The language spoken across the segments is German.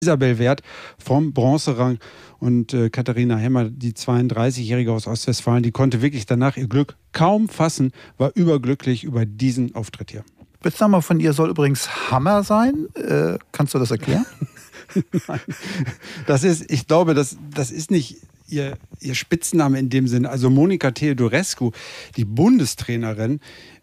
Isabel Werth vom Bronzerang und Katharina Hemmer, die 32-Jährige aus Ostwestfalen, die konnte wirklich danach ihr Glück kaum fassen, war überglücklich über diesen Auftritt hier. Spitzname von ihr soll übrigens Hammer sein. Kannst du das erklären? Nein. Ich glaube, das ist nicht ihr Spitzname in dem Sinne. Also Monika Theodorescu, die Bundestrainerin,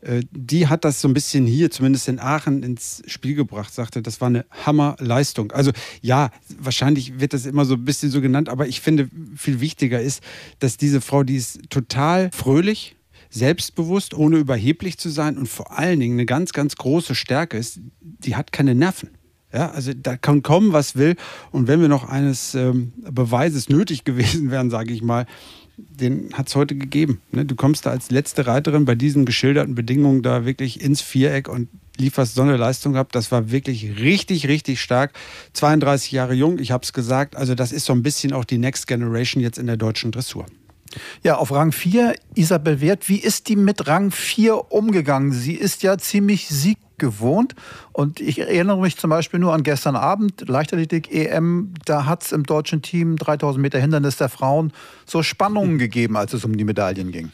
die hat das so ein bisschen hier, zumindest in Aachen, ins Spiel gebracht, sagte, das war eine Hammerleistung. Also ja, wahrscheinlich wird das immer so ein bisschen so genannt, aber ich finde, viel wichtiger ist, dass diese Frau, die ist total fröhlich, selbstbewusst, ohne überheblich zu sein und vor allen Dingen eine ganz, ganz große Stärke ist, die hat keine Nerven. Ja, also da kann kommen, was will. Und wenn wir noch eines Beweises nötig gewesen wären, sage ich mal, den hat es heute gegeben. Ne? Du kommst da als letzte Reiterin bei diesen geschilderten Bedingungen da wirklich ins Viereck und lieferst so eine Leistung ab. Das war wirklich richtig, richtig stark. 32 Jahre jung, ich habe es gesagt. Also das ist so ein bisschen auch die Next Generation jetzt in der deutschen Dressur. Ja, auf Rang 4, Isabel Werth. Wie ist die mit Rang 4 umgegangen? Sie ist ja ziemlich sieggewohnt. Und ich erinnere mich zum Beispiel nur an gestern Abend, Leichtathletik-EM. Da hat es im deutschen Team 3000 Meter Hindernis der Frauen so Spannungen gegeben, als es um die Medaillen ging.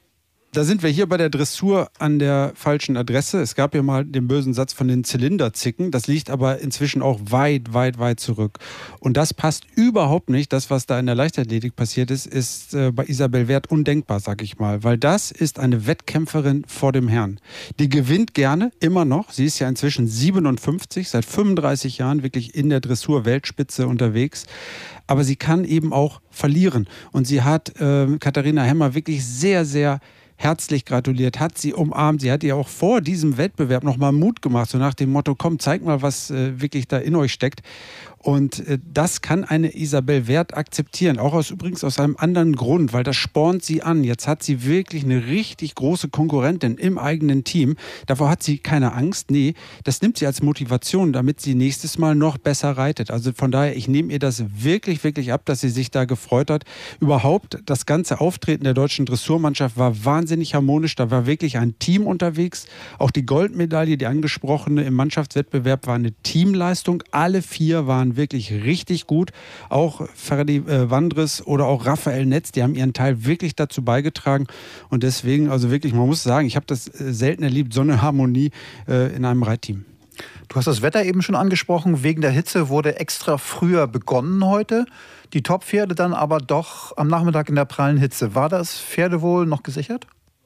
Da sind wir hier bei der Dressur an der falschen Adresse. Es gab ja mal den bösen Satz von den Zylinderzicken. Das liegt aber inzwischen auch weit, weit, weit zurück. Und das passt überhaupt nicht. Das, was da in der Leichtathletik passiert ist, ist bei Isabel Werth undenkbar, sag ich mal. Weil das ist eine Wettkämpferin vor dem Herrn. Die gewinnt gerne, immer noch. Sie ist ja inzwischen 57, seit 35 Jahren wirklich in der Dressur-Weltspitze unterwegs. Aber sie kann eben auch verlieren. Und sie hat Katharina Hemmer wirklich sehr, sehr herzlich gratuliert, hat sie umarmt. Sie hat ihr auch vor diesem Wettbewerb nochmal Mut gemacht, so nach dem Motto, komm, zeig mal, was wirklich da in euch steckt. Und das kann eine Isabel Werth akzeptieren, auch übrigens aus einem anderen Grund, weil das spornt sie an. Jetzt hat sie wirklich eine richtig große Konkurrentin im eigenen Team. Davor hat sie keine Angst. Nee, das nimmt sie als Motivation, damit sie nächstes Mal noch besser reitet. Also von daher, ich nehme ihr das wirklich, wirklich ab, dass sie sich da gefreut hat. Überhaupt, das ganze Auftreten der deutschen Dressurmannschaft war wahnsinnig harmonisch. Da war wirklich ein Team unterwegs. Auch die Goldmedaille, die angesprochene im Mannschaftswettbewerb, war eine Teamleistung. Alle 4 waren wirklich richtig gut. Auch Ferdi Wandres oder auch Raphael Netz, die haben ihren Teil wirklich dazu beigetragen. Und deswegen, also wirklich, man muss sagen, ich habe das selten erlebt, so eine Harmonie in einem Reitteam. Du hast das Wetter eben schon angesprochen. Wegen der Hitze wurde extra früher begonnen heute. Die Top-Pferde dann aber doch am Nachmittag in der prallen Hitze. War das Pferdewohl noch gesichert?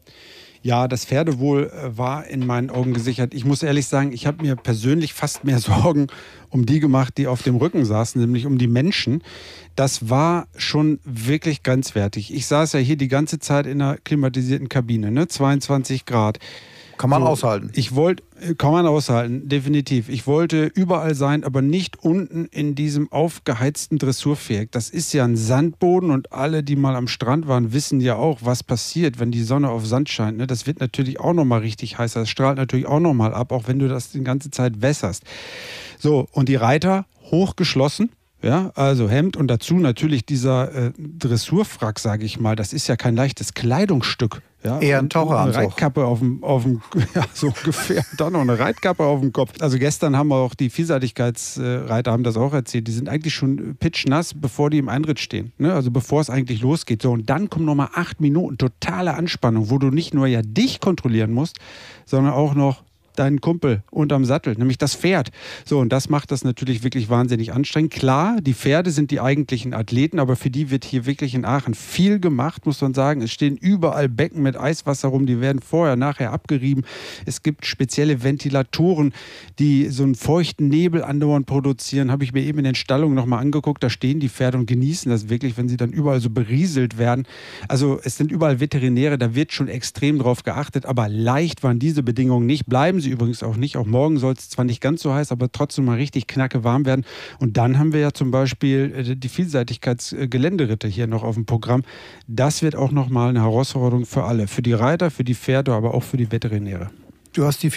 Ja, das Pferdewohl war in meinen Augen gesichert. Ich muss ehrlich sagen, ich habe mir persönlich fast mehr Sorgen um die gemacht, die auf dem Rücken saßen, nämlich um die Menschen. Das war schon wirklich grenzwertig. Ich saß ja hier die ganze Zeit in einer klimatisierten Kabine, ne? 22 Grad. Kann man aushalten. Kann man aushalten, definitiv. Ich wollte überall sein, aber nicht unten in diesem aufgeheizten Dressurviereck. Das ist ja ein Sandboden und alle, die mal am Strand waren, wissen ja auch, was passiert, wenn die Sonne auf Sand scheint. Ne? Das wird natürlich auch nochmal richtig heiß. Das strahlt natürlich auch nochmal ab, auch wenn du das die ganze Zeit wässerst. So, und die Reiter hochgeschlossen. Ja, also Hemd und dazu natürlich dieser Dressurfrack, sage ich mal. Das ist ja kein leichtes Kleidungsstück. Ja, eher ein Taucheranzug. Eine Reitkappe auf dem ja, so ungefähr. Dann noch eine Reitkappe auf dem Kopf. Also gestern haben wir auch die Vielseitigkeitsreiter haben das auch erzählt. Die sind eigentlich schon pitschnass, bevor die im Einritt stehen. Ne? Also bevor es eigentlich losgeht. So, und dann kommen nochmal 8 Minuten totale Anspannung, wo du nicht nur ja dich kontrollieren musst, sondern auch noch deinen Kumpel unterm Sattel, nämlich das Pferd. So, und das macht das natürlich wirklich wahnsinnig anstrengend. Klar, die Pferde sind die eigentlichen Athleten, aber für die wird hier wirklich in Aachen viel gemacht, muss man sagen. Es stehen überall Becken mit Eiswasser rum, die werden vorher, nachher abgerieben. Es gibt spezielle Ventilatoren, die so einen feuchten Nebel andauernd produzieren. Habe ich mir eben in den Stallungen nochmal angeguckt. Da stehen die Pferde und genießen das wirklich, wenn sie dann überall so berieselt werden. Also es sind überall Veterinäre, da wird schon extrem drauf geachtet, aber leicht waren diese Bedingungen nicht. Bleiben sie übrigens auch nicht. Auch morgen soll es zwar nicht ganz so heiß, aber trotzdem mal richtig knacke warm werden. Und dann haben wir ja zum Beispiel die Vielseitigkeitsgeländeritte hier noch auf dem Programm. Das wird auch nochmal eine Herausforderung für alle. Für die Reiter, für die Pferde, aber auch für die Veterinäre. Du hast die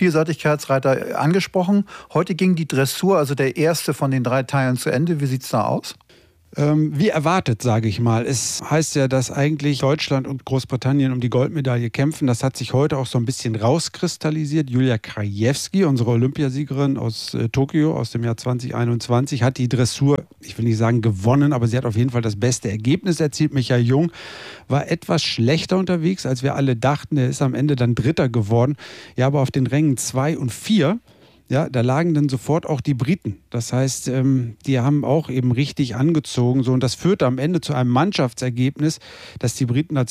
Vielseitigkeitsreiter angesprochen. Heute ging die Dressur, also der erste von den 3 Teilen, zu Ende. Wie sieht es da aus? Wie erwartet, sage ich mal. Es heißt ja, dass eigentlich Deutschland und Großbritannien um die Goldmedaille kämpfen. Das hat sich heute auch so ein bisschen rauskristallisiert. Julia Krajewski, unsere Olympiasiegerin aus Tokio aus dem Jahr 2021, hat die Dressur, ich will nicht sagen gewonnen, aber sie hat auf jeden Fall das beste Ergebnis erzielt. Michael Jung war etwas schlechter unterwegs, als wir alle dachten. Er ist am Ende dann Dritter geworden. Ja, aber auf den Rängen 2 und 4, ja, da lagen dann sofort auch die Briten. Das heißt, die haben auch eben richtig angezogen. So, und das führte am Ende zu einem Mannschaftsergebnis, das die Briten als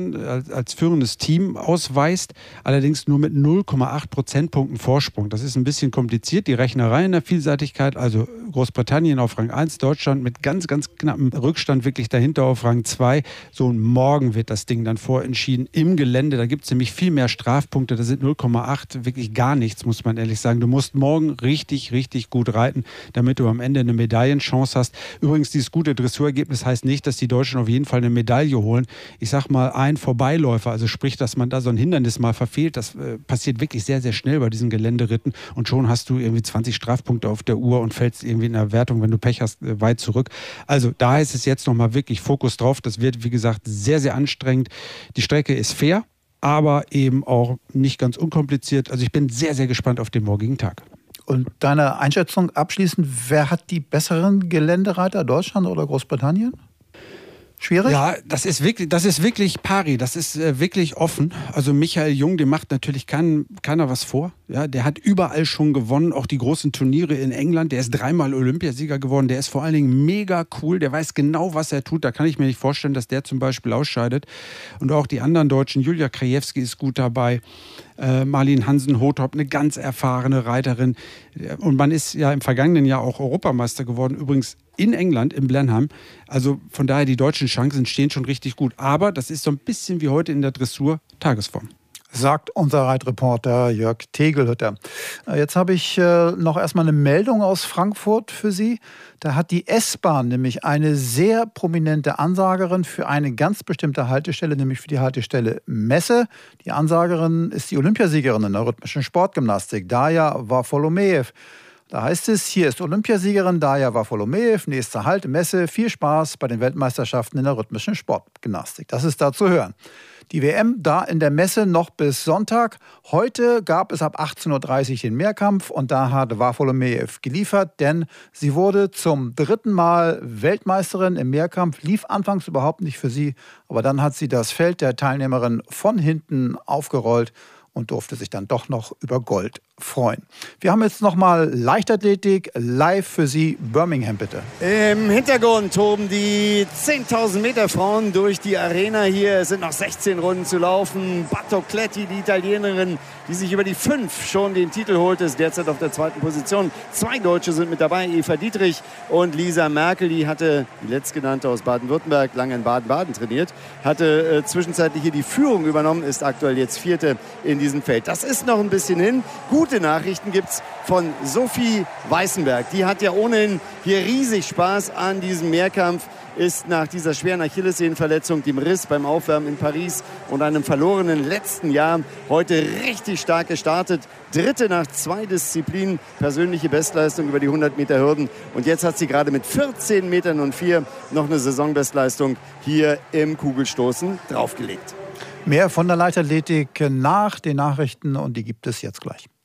führendes Team ausweist, allerdings nur mit 0,8 Prozentpunkten Vorsprung. Das ist ein bisschen kompliziert, die Rechnerei in der Vielseitigkeit. Also Großbritannien auf Rang 1, Deutschland mit ganz, ganz knappem Rückstand wirklich dahinter auf Rang 2. So, und morgen wird das Ding dann vorentschieden im Gelände. Da gibt es nämlich viel mehr Strafpunkte. Da sind 0,8 wirklich gar nichts, muss man ehrlich sagen. Du musst morgen richtig, richtig gut reiten, damit du am Ende eine Medaillenchance hast. Übrigens, dieses gute Dressurergebnis heißt nicht, dass die Deutschen auf jeden Fall eine Medaille holen. Ich sag mal, ein Vorbeiläufer, also sprich, dass man da so ein Hindernis mal verfehlt, das passiert wirklich sehr, sehr schnell bei diesen Geländeritten und schon hast du irgendwie 20 Strafpunkte auf der Uhr und fällst irgendwie in der Wertung, wenn du Pech hast, weit zurück. Also da heißt es jetzt nochmal wirklich Fokus drauf. Das wird, wie gesagt, sehr, sehr anstrengend. Die Strecke ist fair, aber eben auch nicht ganz unkompliziert. Also ich bin sehr, sehr gespannt auf den morgigen Tag. Und deine Einschätzung abschließend, wer hat die besseren Geländereiter, Deutschland oder Großbritannien? Schwierig? Ja, das ist wirklich pari, das ist wirklich offen. Also Michael Jung, dem macht natürlich keiner was vor. Ja, der hat überall schon gewonnen, auch die großen Turniere in England. Der ist 3-mal Olympiasieger geworden. Der ist vor allen Dingen mega cool. Der weiß genau, was er tut. Da kann ich mir nicht vorstellen, dass der zum Beispiel ausscheidet. Und auch die anderen Deutschen, Julia Krajewski ist gut dabei. Marlene Hansen-Hothop, eine ganz erfahrene Reiterin. Und man ist ja im vergangenen Jahr auch Europameister geworden, übrigens in England, in Blenheim. Also von daher, die deutschen Chancen stehen schon richtig gut. Aber das ist so ein bisschen wie heute in der Dressur Tagesform. Sagt unser Reitreporter Jörg Tegelhütter. Jetzt habe ich noch erstmal eine Meldung aus Frankfurt für Sie. Da hat die S-Bahn nämlich eine sehr prominente Ansagerin für eine ganz bestimmte Haltestelle, nämlich für die Haltestelle Messe. Die Ansagerin ist die Olympiasiegerin in der rhythmischen Sportgymnastik, Darja Wafolomejew. Da heißt es, hier ist Olympiasiegerin Darja Wafolomejew, nächster Halt, Messe, viel Spaß bei den Weltmeisterschaften in der rhythmischen Sportgymnastik. Das ist da zu hören. Die WM da in der Messe noch bis Sonntag. Heute gab es ab 18:30 Uhr den Mehrkampf und da hat Wafolomejew geliefert, denn sie wurde zum 3. Mal Weltmeisterin im Mehrkampf. Lief anfangs überhaupt nicht für sie, aber dann hat sie das Feld der Teilnehmerin von hinten aufgerollt und durfte sich dann doch noch über Gold freuen. Wir haben jetzt nochmal Leichtathletik live für Sie. Birmingham, bitte. Im Hintergrund toben die 10.000 Meter Frauen durch die Arena hier. Es sind noch 16 Runden zu laufen. Battocletti, die Italienerin, die sich über die 5 schon den Titel holt, ist derzeit auf der 2. Position. 2 Deutsche sind mit dabei, Eva Dietrich und Lisa Merkel. Die hatte, die letztgenannte aus Baden-Württemberg, lange in Baden-Baden trainiert, hatte zwischenzeitlich hier die Führung übernommen, ist aktuell jetzt 4. in diesem Feld. Das ist noch ein bisschen hin. Gute Nachrichten gibt es von Sophie Weißenberg. Die hat ja ohnehin hier riesig Spaß an diesem Mehrkampf, ist nach dieser schweren Achillessehnenverletzung, dem Riss beim Aufwärmen in Paris und einem verlorenen letzten Jahr heute richtig stark gestartet. 3. nach 2 Disziplinen, persönliche Bestleistung über die 100 Meter Hürden. Und jetzt hat sie gerade mit 14 Metern und 4 noch eine Saisonbestleistung hier im Kugelstoßen draufgelegt. Mehr von der Leichtathletik nach den Nachrichten und die gibt es jetzt gleich.